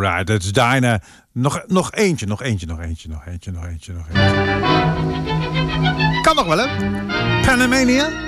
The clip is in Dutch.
Alright, that's Dinah. Nog eentje. Kan nog wel, hè? Panamania.